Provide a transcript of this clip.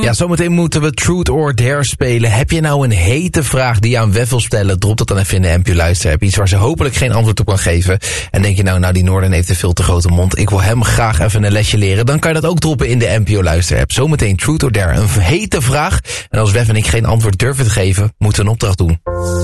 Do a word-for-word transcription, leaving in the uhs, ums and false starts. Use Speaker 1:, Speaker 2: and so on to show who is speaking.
Speaker 1: Ja, zometeen moeten we Truth or Dare spelen. Heb je nou een hete vraag die je aan Wef wil stellen? Drop dat dan even in de N P O Luister-app. Iets waar ze hopelijk geen antwoord op kan geven. En denk je nou, nou die Noorden heeft een veel te grote mond. Ik wil hem graag even een lesje leren. Dan kan je dat ook droppen in de N P O Luister-app. Zometeen Truth or Dare. Een hete vraag. En als Wef en ik geen antwoord durven te geven, moeten we een opdracht doen.